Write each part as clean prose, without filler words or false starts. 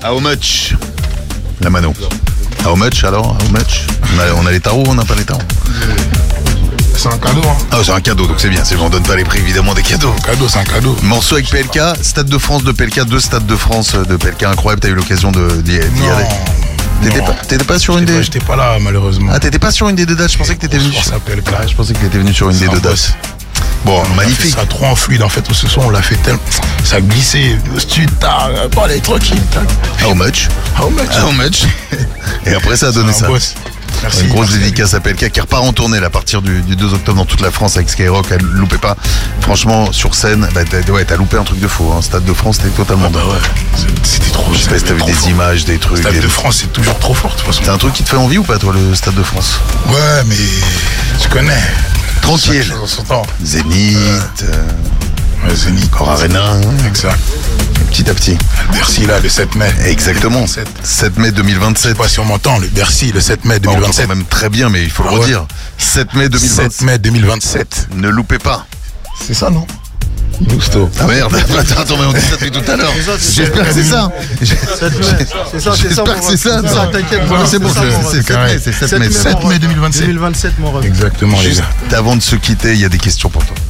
How much? La Mano. How much alors? How much? On a les tarots ou on n'a pas les tarots? C'est un cadeau, hein. Ah, c'est un cadeau, donc c'est bien. On donne pas les prix, évidemment, des cadeaux. C'est un cadeau. Morceau avec PLK, Stade de France de PLK, 2 Stades de France de PLK. Incroyable, t'as eu l'occasion d'y aller. T'étais pas sur une des... J'étais pas là, malheureusement. Ah, t'étais pas sur une des deux dates? Je pensais que t'étais venu sur... Je pensais que t'étais venu sur une des deux dates. Bon, magnifique. Ça trop en fluide, en fait, ce soir, on l'a fait tellement... Ça glissait, pas aller tranquille. How much? Et après, ça a donné ça. Merci. Une grosse dédicace à PLK qui repart en tournée là, à partir du 2 octobre dans toute la France avec Skyrock. Loupez pas. Franchement, sur scène, t'as loupé un truc de fou. Hein. Stade de France, c'était totalement dingue. C'était trop. Je sais pas si t'as vu des images, des trucs. Stade de France, c'est toujours trop fort de toute façon. C'est un truc qui te fait envie ou pas, toi, le Stade de France? Ouais, mais tu connais. Tranquille. Zénith. Zénith. Cor Arena. Exact. Petit à petit. Le Bercy, là, le 7 mai. Exactement. 7 mai 2027. Je sais pas si on m'entend, le Bercy, le 7 mai 2027. On même très bien, mais il faut le redire. 7 mai 2027. 7 mai 2027. Ne loupez pas. C'est ça, non? Lousto. Ah merde, attends, mais on dit ça depuis tout à l'heure. J'espère que c'est ça. J'espère que c'est ça. T'inquiète, c'est bon, c'est 7 mai. 7 mai 2027. 2027, mon rêve. Exactement, les gars. Avant de se quitter, il y a des questions pour toi.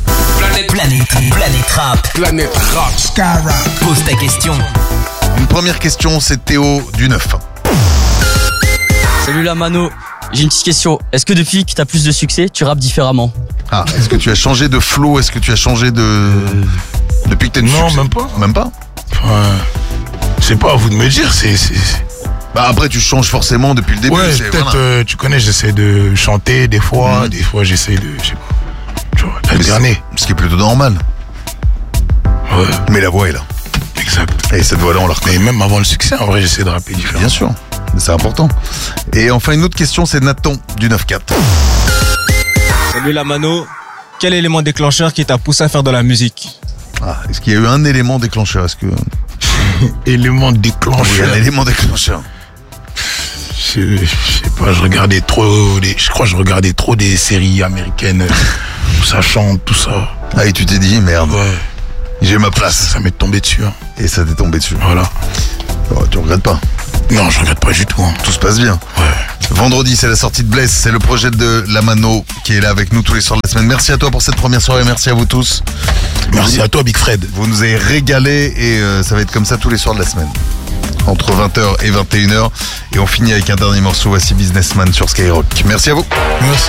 Planète Rap. Skyrock. Pose ta question. Une première question, c'est Théo du 9. Salut la Mano, j'ai une petite question. Est-ce que depuis que tu as plus de succès, tu rappes différemment? Ah, est-ce que tu as changé de flow? Est-ce que tu as changé de... Depuis que t'es Non, même pas. Même pas? C'est pas à vous de me dire, c'est... Bah après tu changes forcément depuis le début. Ouais, peut-être, tu connais, j'essaie de chanter des fois, j'essaie de, je sais pas, tu vois, alterner. Ce qui est plutôt normal. Ouais. Mais la voix est là. Exact. Et cette voix-là, on la reconnaît. Et même avant le succès, en vrai, j'essaie de rapper différemment. Bien sûr, c'est important. Et enfin, une autre question, c'est Nathan du 9-4. Salut la Mano, quel élément déclencheur qui t'a poussé à faire de la musique? Ah, est-ce qu'il y a eu un élément déclencheur? Est-ce que... Élément déclencheur. Oui, un élément déclencheur. Je sais pas, je crois que je regardais trop des séries américaines où ça chante, tout ça. Ah, et tu t'es dit, merde, ouais, j'ai ma place. Ça m'est tombé dessus. Hein. Et ça t'est tombé dessus. Voilà. Oh, tu regrettes pas? Non, je regrette pas du tout. Hein. Tout se passe bien. Ouais. Vendredi, c'est la sortie de Bless, c'est le projet de la Mano qui est là avec nous tous les soirs de la semaine. Merci à toi pour cette première soirée, merci à vous tous. Merci à toi, Big Fred. Vous nous avez régalé et ça va être comme ça tous les soirs de la semaine. Entre 20h et 21h. Et on finit avec un dernier morceau, voici Businessman sur Skyrock. Merci à vous. Merci.